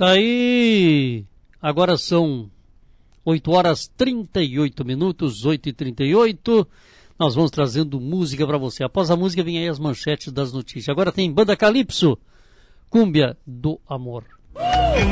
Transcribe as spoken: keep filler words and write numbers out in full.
Tá aí. Agora são oito horas e trinta e oito minutos, oito e trinta e oito. Nós vamos trazendo música para você. Após a música vem aí as manchetes das notícias. Agora tem Banda Calypso, Cúmbia do Amor.